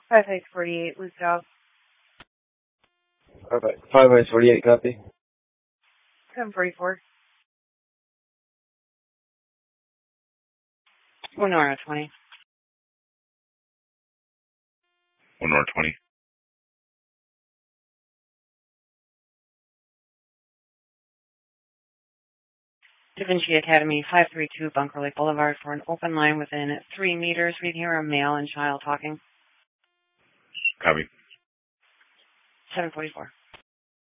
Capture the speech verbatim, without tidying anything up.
five eight forty-eight, Luke South. Perfect. five eight forty-eight, copy. seven forty-four. one Nora twenty. one Nora twenty. Da Vinci Academy, five three two Bunker Lake Boulevard for an open line within three meters. We can hear a male and child talking. Copy. seven forty-four.